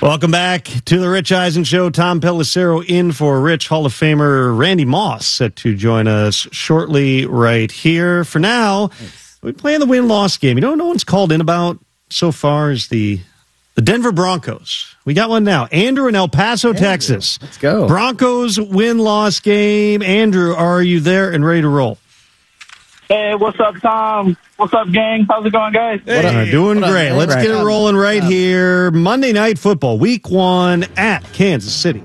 Welcome back to the Rich Eisen Show. Tom Pelissero in for Rich. Hall of Famer Randy Moss set to join us shortly right here. For now, we're playing the win-loss game. You know what no one's called in about so far is the Denver Broncos. We got one now. Andrew in El Paso, Texas. Let's go. Broncos win-loss game. Andrew, are you there and ready to roll? Hey, what's up, Tom? What's up, gang? How's it going, guys? Doing great. Let's get it rolling right here. Monday Night Football, Week 1 at Kansas City.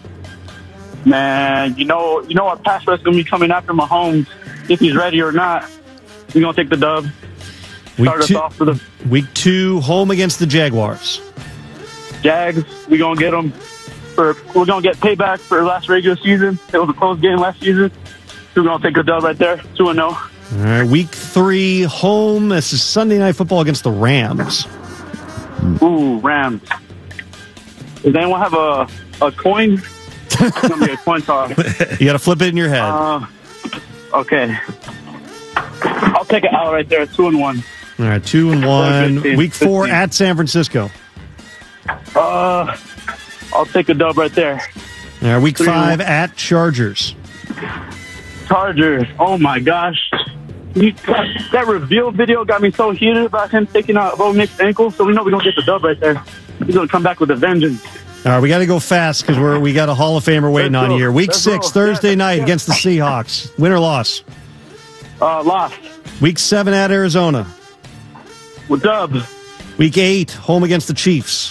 Man, you know our pass rush is going to be coming after Mahomes. If he's ready or not, we're going to take the dub. Start us off for the Week 2, home against the Jaguars. Jags. We're going to get them. We're going to get payback for last regular season. It was a close game last season. We're going to take a dub right there, 2-0. All right, Week 3, home. This is Sunday Night Football against the Rams. Ooh, Rams. Does anyone have a coin? It's going to be a coin toss. You got to flip it in your head. Okay. I'll take it out right there, 2-1. All right, 2-1. Week 4 at San Francisco. I'll take a dub right there. All right, Week 5 at Chargers. Chargers. Oh, my gosh. That reveal video got me so heated about him taking out Bo Nix's ankle, so we know we're going to get the dub right there. He's going to come back with a vengeance. All right, we got to go fast because we got a Hall of Famer waiting on here. Week 6, Thursday night against the Seahawks. Win or loss? Lost. Week 7 at Arizona. With dub. Week 8, home against the Chiefs.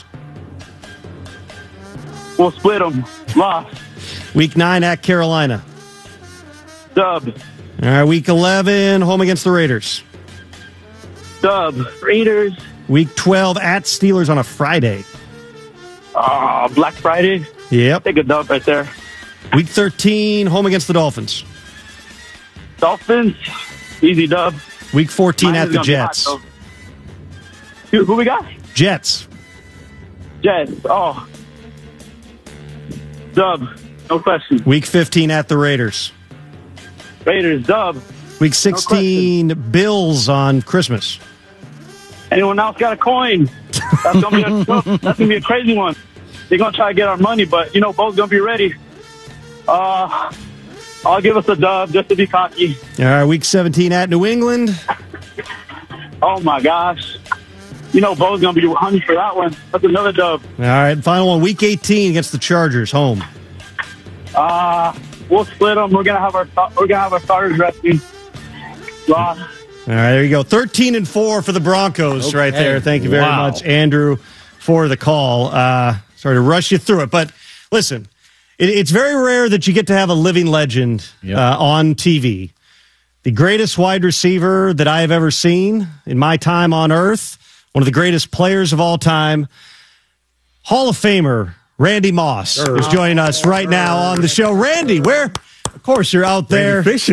We'll split them. Lost. Week 9 at Carolina. Dub. All right, Week 11, home against the Raiders. Dub. Raiders. Week 12 at Steelers on a Friday. Black Friday. Yep. Take a dub right there. Week 13, home against the Dolphins. Dolphins. Easy dub. Week 14 at the Jets. Hot, who we got? Jets. Jets. Oh. Dub. No question. Week 15 at the Raiders. Raiders. Dub. Week 16, Bills on Christmas. Anyone else got a coin? That's gonna be a crazy one. They're gonna try to get our money, but both gonna be ready. I'll give us a dub just to be cocky. All right, Week 17 at New England. Oh my gosh. Bo's gonna be hungry for that one. That's another dub. All right, final one. Week 18 against the Chargers, home. We'll split them. We're gonna have our starters resting. Lost. All right, there you go. 13-4 for the Broncos right there. Thank you very much, Andrew, for the call. Sorry to rush you through it, but listen, it's very rare that you get to have a living legend on TV. The greatest wide receiver that I have ever seen in my time on earth, one of the greatest players of all time, Hall of Famer Randy Moss is joining us right now on the show. Randy, of course, you're out there.